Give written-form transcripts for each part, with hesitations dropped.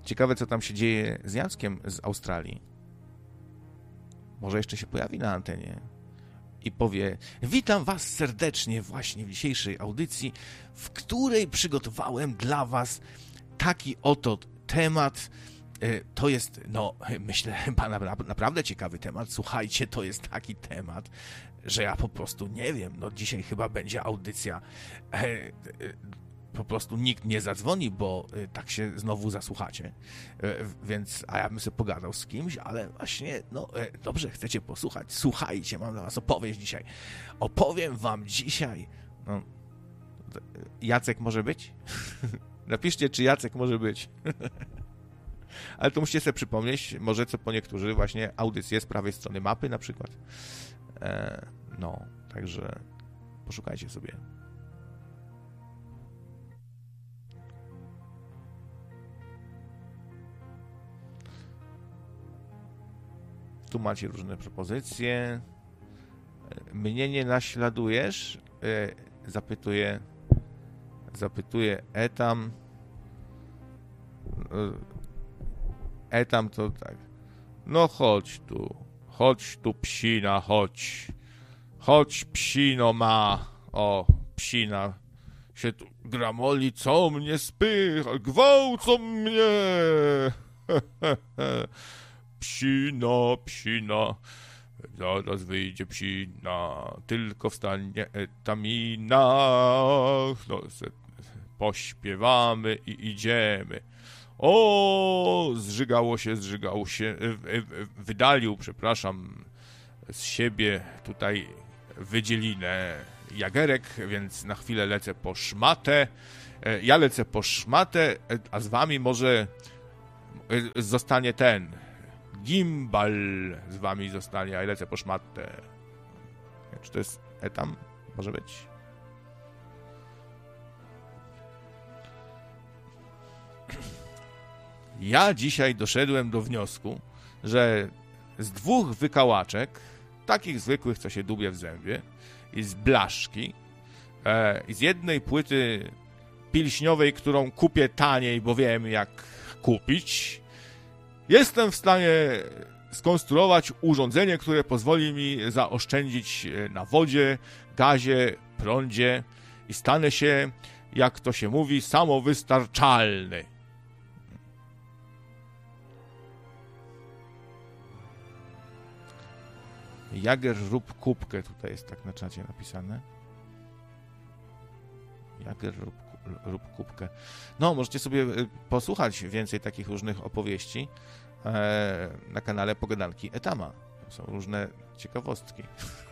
Ciekawe, co tam się dzieje z Jackiem z Australii. Może jeszcze się pojawi na antenie i powie: witam was serdecznie właśnie w dzisiejszej audycji, w której przygotowałem dla was taki oto temat. To jest, no, myślę, chyba naprawdę ciekawy temat. Słuchajcie, to jest taki temat, że ja po prostu nie wiem, no dzisiaj chyba będzie audycja. Po prostu nikt nie zadzwoni, bo tak się znowu zasłuchacie. Więc, a ja bym sobie pogadał z kimś, ale właśnie, no dobrze, chcecie posłuchać? Słuchajcie, mam dla was opowieść dzisiaj. Opowiem wam dzisiaj. No, Jacek może być? Napiszcie, czy Jacek może być. Ale to musicie sobie przypomnieć, może co po niektórzy właśnie audycje z prawej strony mapy na przykład. No, także poszukajcie sobie. Tu macie różne propozycje. Mnie nie naśladujesz? Zapytuje Etam. Etam to tak. No chodź tu psina, chodź. Chodź psino ma. O, psina się tu gramoli, co mnie spycha, gwałcą mnie. Psina, zaraz wyjdzie psina, tylko wstanie etamina. No, pośpiewamy i idziemy. O, zżygało się, wydalił, przepraszam, z siebie tutaj wydzielinę jagerek, więc na chwilę lecę po szmatę. Ja lecę po szmatę, a z wami może zostanie ten gimbal, z wami zostanie, a ja lecę po szmatę. Czy to jest Etam? Może być. Ja dzisiaj doszedłem do wniosku, że z 2 wykałaczek, takich zwykłych, co się dubie w zębie, i z blaszki, i z jednej płyty pilśniowej, którą kupię taniej, bo wiem jak kupić, jestem w stanie skonstruować urządzenie, które pozwoli mi zaoszczędzić na wodzie, gazie, prądzie i stanę się, jak to się mówi, samowystarczalny. Jager rób kubkę, tutaj jest tak na czacie napisane. Jager rób kubkę. No, możecie sobie posłuchać więcej takich różnych opowieści na kanale Pogadanki Etama. Są różne ciekawostki.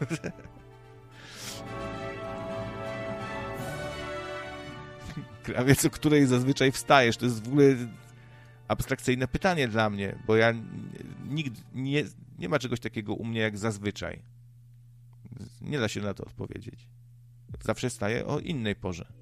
Krawiec, o której zazwyczaj wstajesz, to jest w ogóle abstrakcyjne pytanie dla mnie, bo ja nigdy nie ma czegoś takiego u mnie jak zazwyczaj. Nie da się na to odpowiedzieć. Zawsze wstaję o innej porze.